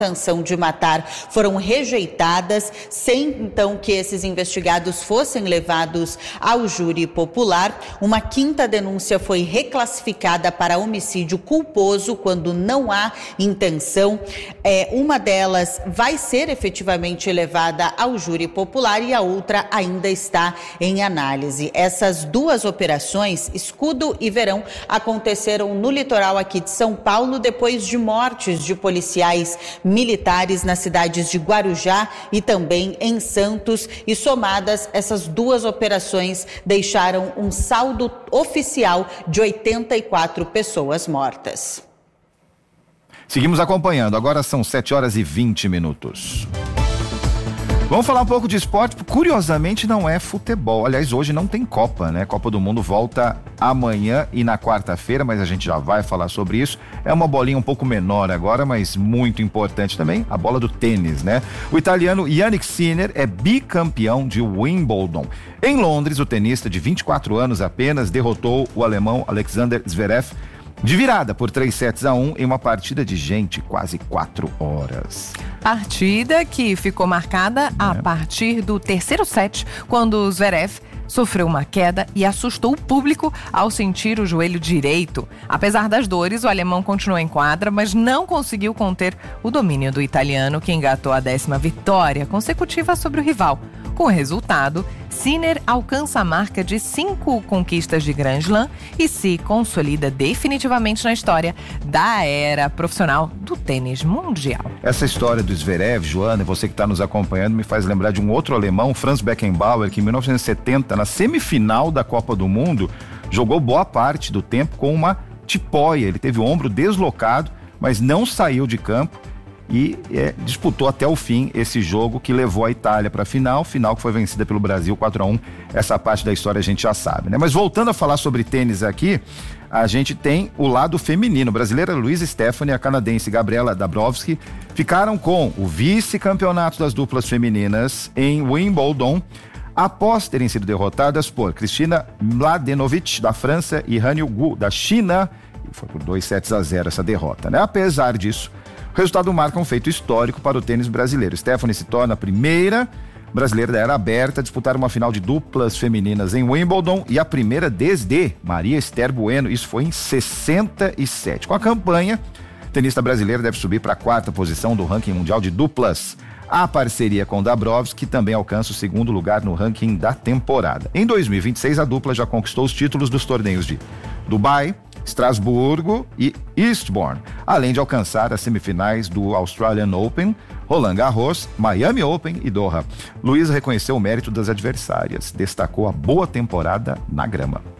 intenção de matar foram rejeitadas, sem então que esses investigados fossem levados ao júri popular. Uma quinta denúncia foi reclassificada para homicídio culposo quando não há intenção. Uma delas vai ser efetivamente levada ao júri popular e a outra ainda está em análise. Essas duas operações, Escudo e Verão, aconteceram no litoral aqui de São Paulo depois de mortes de policiais militares nas cidades de Guarujá e também em Santos, e somadas essas duas operações deixaram um saldo oficial de 84 pessoas mortas. Seguimos acompanhando, agora são 7h20. Vamos falar um pouco de esporte, curiosamente não é futebol, aliás hoje não tem Copa, né? Copa do Mundo volta amanhã e na quarta-feira, mas a gente já vai falar sobre isso. É uma bolinha um pouco menor agora, mas muito importante também, a bola do tênis, né? O italiano Jannik Sinner é bicampeão de Wimbledon. Em Londres, o tenista de 24 anos apenas derrotou o alemão Alexander Zverev de virada por 3-1 em uma partida de quase 4 horas. Partida que ficou marcada a partir do terceiro set, quando o Zverev sofreu uma queda e assustou o público ao sentir o joelho direito. Apesar das dores, o alemão continuou em quadra, mas não conseguiu conter o domínio do italiano, que engatou a 10ª vitória consecutiva sobre o rival. Com o resultado, Sinner alcança a marca de 5 conquistas de Grand Slam e se consolida definitivamente na história da era profissional do tênis mundial. Essa história do Zverev, Joana, você que está nos acompanhando, me faz lembrar de um outro alemão, Franz Beckenbauer, que em 1970, na semifinal da Copa do Mundo, jogou boa parte do tempo com uma tipóia. Ele teve o ombro deslocado, mas não saiu de campo e disputou até o fim esse jogo que levou a Itália para a final que foi vencida pelo Brasil 4-1. Essa parte da história a gente já sabe, né? Mas voltando a falar sobre tênis aqui, a gente tem o lado feminino. A brasileira Louise Stephanie e a canadense Gabriela Dabrowski ficaram com o vice-campeonato das duplas femininas em Wimbledon, após terem sido derrotadas por Kristina Mladenovic, da França, e Han Yu-gu, da China. E foi por 2-0 essa derrota, né? Apesar disso, o resultado marca um feito histórico para o tênis brasileiro. Stephanie se torna a primeira brasileira da era aberta a disputar uma final de duplas femininas em Wimbledon e a primeira desde Maria Esther Bueno. Isso foi em 67. Com a campanha, a tenista brasileira deve subir para a 4ª posição do ranking mundial de duplas. A parceria com Dabrowski também alcança o 2º lugar no ranking da temporada. Em 2026, a dupla já conquistou os títulos dos torneios de Dubai, Estrasburgo e Eastbourne, além de alcançar as semifinais do Australian Open, Roland Garros, Miami Open e Doha. Luísa reconheceu o mérito das adversárias, destacou a boa temporada na grama.